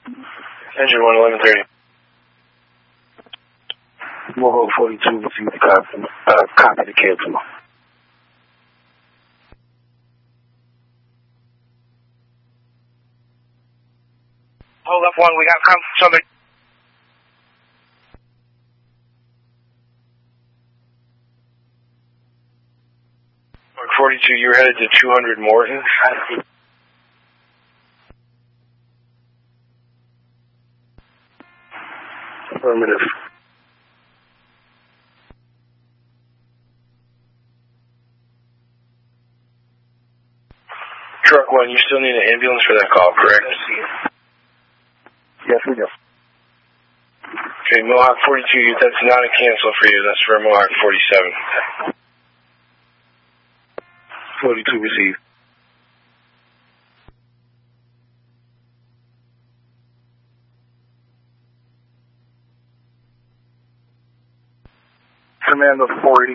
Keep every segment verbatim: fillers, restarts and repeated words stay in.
Engine one, eleven thirty. Moho forty-two, receive the copy, uh, copy the cancel. Hold up one, we got come somebody. Mark forty-two, you're headed to two hundred Morton. Affirmative. Truck one, you still need an ambulance for that call, correct? Yes, we do. Okay, Mohawk forty-two, that's not a cancel for you. That's for Mohawk forty-seven. forty-two, receive. Commando forty.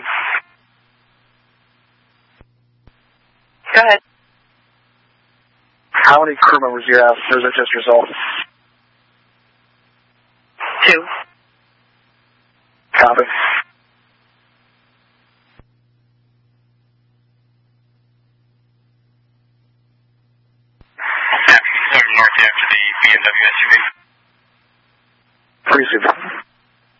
Go ahead. How many crew members do you have? Or is it just yourself? Two. Copy. North after the B M W S U V.